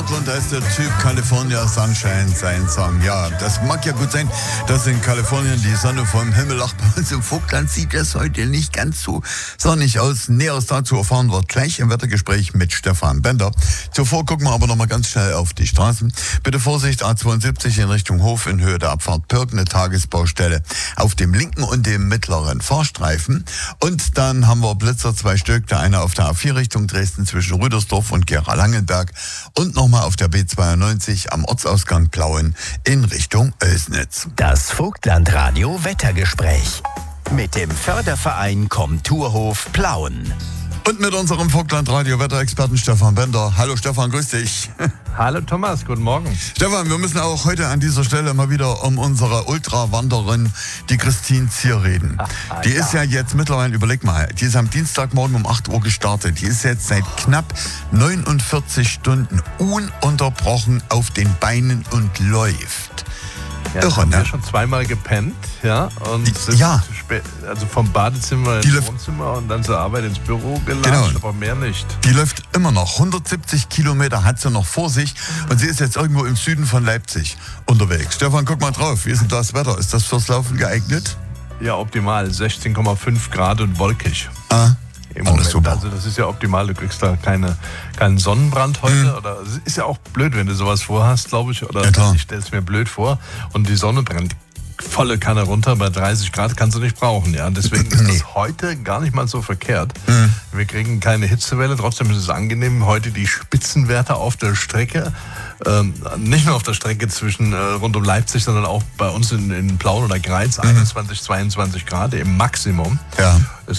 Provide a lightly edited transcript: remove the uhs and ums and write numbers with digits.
Hintergrund, da ist der Typ California Sunshine, sein Song. Ja, das mag ja gut sein, dass in Kalifornien die Sonne vom Himmel lacht. Bei uns im Vogtland sieht das heute nicht ganz so sonnig aus. Näheres dazu erfahren wir gleich im Wettergespräch mit Stefan Bender. Zuvor gucken wir aber noch mal ganz schnell auf die Straßen. Bitte Vorsicht, A72 in Richtung Hof in Höhe der Abfahrt Pirk, eine Tagesbaustelle auf dem linken und dem mittleren Fahrstreifen. Und dann haben wir Blitzer, 2 Stück, der eine auf der A4 Richtung Dresden zwischen Rüdersdorf und Gera-Langenberg und nochmal auf der B92 am Ortsausgang Plauen in Richtung Oelsnitz. Das Vogtlandradio Wettergespräch mit dem Förderverein Komturhof Plauen. Und mit unserem Vogtlandradio-Wetterexperten Stefan Bender. Hallo Stefan, grüß dich. Hallo Thomas, guten Morgen. Stefan, wir müssen auch heute an dieser Stelle mal wieder um unsere Ultrawanderin, die Christine Zier, reden. Die ist ja jetzt mittlerweile, überleg mal, die ist am Dienstagmorgen um 8 Uhr gestartet. Die ist jetzt seit knapp 49 Stunden ununterbrochen auf den Beinen und läuft. Ja, irre, ne? Ja schon zweimal gepennt, ja, und sind also vom Badezimmer ins Wohnzimmer und dann zur Arbeit ins Büro gelatscht, aber mehr nicht. Die läuft immer noch. 170 Kilometer hat sie noch vor sich und sie ist jetzt irgendwo im Süden von Leipzig unterwegs. Stefan, guck mal drauf. Wie ist denn das Wetter? Ist das fürs Laufen geeignet? Ja, optimal. 16,5 Grad und wolkig. Im Moment. Super. Also das ist ja optimal, du kriegst da keinen Sonnenbrand heute. Oder ist ja auch blöd, wenn du sowas vorhast, glaube ich. Oder ja, ich stelle es mir blöd vor. Und die Sonne brennt volle Kanne runter, bei 30 Grad kannst du nicht brauchen. Ja, deswegen ist das heute gar nicht mal so verkehrt. Wir kriegen keine Hitzewelle, trotzdem ist es angenehm. Heute die Spitzenwerte auf der Strecke. Nicht nur auf der Strecke zwischen rund um Leipzig, sondern auch bei uns in Plauen oder Greiz 21, 22 Grad im Maximum. Ja.